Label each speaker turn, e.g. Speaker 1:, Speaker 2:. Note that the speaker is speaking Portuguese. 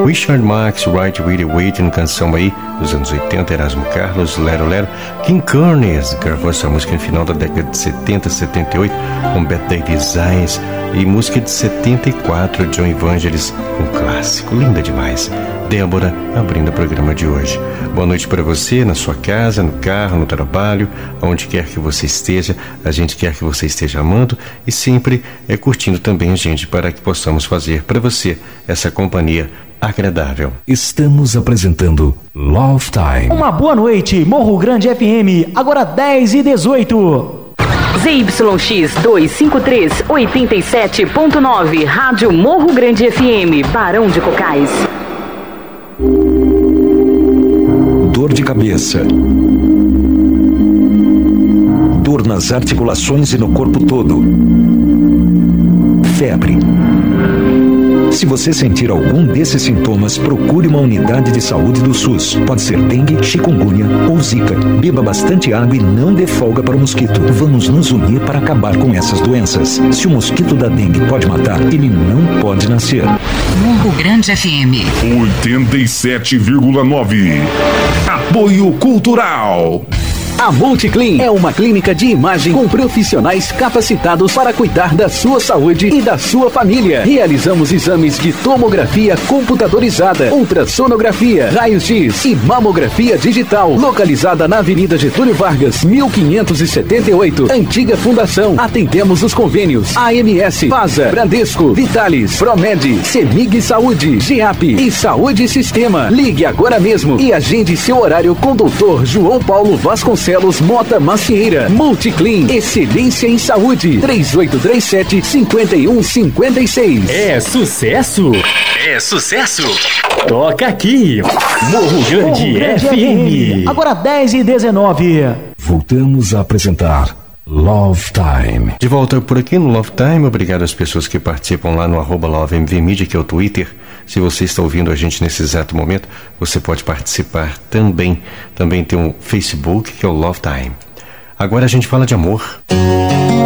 Speaker 1: Richard Marx, Right Really Waiting, canção aí dos anos 80, Erasmo Carlos, Lero Lero. King Carnes gravou essa música no final da década de 70, 78, com Bette Davis Eyes, e música de 74, John Evangelis, um clássico, linda demais. Débora abrindo o programa de hoje. Boa noite para você, na sua casa, no carro, no trabalho, onde quer que você esteja. A gente quer que você esteja amando e sempre curtindo também a gente, para que possamos fazer para você essa companhia agradável.
Speaker 2: Estamos apresentando Love Time.
Speaker 3: Uma boa noite, Morro Grande FM, agora 10h18.
Speaker 4: ZYX 253, 87.9, Rádio Morro Grande FM, Barão de Cocais.
Speaker 2: Dor de cabeça, dor nas articulações e no corpo todo, febre. Se você sentir algum desses sintomas, procure uma unidade de saúde do SUS. Pode ser dengue, chikungunya ou zika. Beba bastante água e não dê folga para o mosquito. Vamos nos unir para acabar com essas doenças. Se o mosquito da dengue pode matar, ele não pode nascer.
Speaker 5: Morro Grande FM
Speaker 6: 87,9. Apoio Cultural.
Speaker 7: A Multiclean é uma clínica de imagem com profissionais capacitados para cuidar da sua saúde e da sua família. Realizamos exames de tomografia computadorizada, ultrassonografia, raios-x e mamografia digital. Localizada na Avenida Getúlio Vargas, 1578, Antiga Fundação. Atendemos os convênios AMS, FASA, Bradesco, Vitalis, Promed, Semig Saúde, GEAP e Saúde Sistema. Ligue agora mesmo e agende seu horário com o Dr. João Paulo Vasconcelos Mota Macieira. Multiclean, excelência em saúde. 3837-5156.
Speaker 3: É sucesso?
Speaker 5: É sucesso!
Speaker 3: Toca aqui, Morro Grande FM. Agora 10h19.
Speaker 2: Voltamos a apresentar Love Time.
Speaker 1: De volta por aqui no Love Time. Obrigado às pessoas que participam lá no @LoveMVMedia, que é o Twitter. Se você está ouvindo a gente nesse exato momento, você pode participar também. Também tem um Facebook, que é o Love Time. Agora a gente fala de amor.